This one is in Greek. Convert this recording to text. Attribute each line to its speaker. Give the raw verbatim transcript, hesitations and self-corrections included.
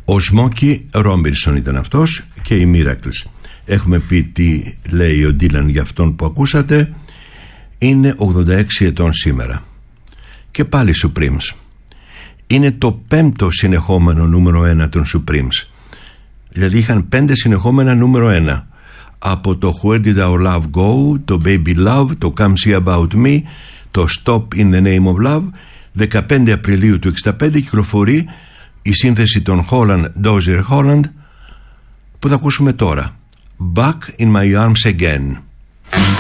Speaker 1: Ο Σμόκι Ρόμπινσον ήταν αυτός και οι Miracles. Έχουμε πει τι λέει ο Ντίλαν για αυτόν που ακούσατε. Είναι ογδόντα έξι ετών σήμερα. Και πάλι Supremes. Είναι το πέμπτο συνεχόμενο νούμερο ένα των Supremes. Δηλαδή είχαν πέντε συνεχόμενα νούμερο ένα. Από το Where Did Our Love Go, το Baby Love, το Come See About Me, το Stop in the Name of Love. δεκαπέντε Απριλίου του εξήντα πέντε κυκλοφορεί η σύνθεση των Holland, Dozier Holland, που θα ακούσουμε τώρα. Back in My Arms Again.